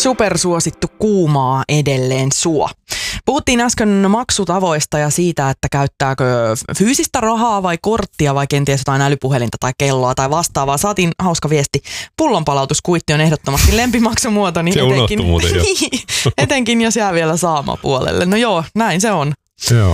supersuosittu kuumaa edelleen suo. Puhuttiin äsken maksutavoista ja siitä, että käyttääkö fyysistä rahaa vai korttia vai kenties jotain älypuhelinta tai kelloa tai vastaavaa. Saatiin hauska viesti. Pullonpalautuskuitti on ehdottomasti lempimaksumuoto. Niin se unohtui muuten jo. Etenkin jos jää vielä saamapuolelle. No joo, näin se on. Joo.